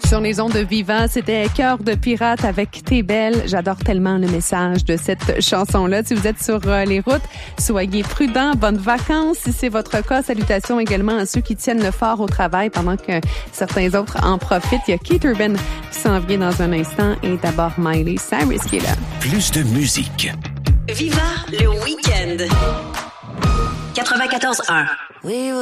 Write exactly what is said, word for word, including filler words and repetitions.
Sur les ondes de Vivant, c'était Cœur de pirate avec T'es belle. J'adore tellement le message de cette chanson-là. Si vous êtes sur euh, les routes, soyez prudents. Bonnes vacances. Si c'est votre cas, salutations également à ceux qui tiennent le fort au travail pendant que certains autres en profitent. Il y a Keith Urban qui s'en vient dans un instant et d'abord Miley Cyrus qui est là. Plus de musique. Viva le week-end. quatre-vingt-quatorze un. We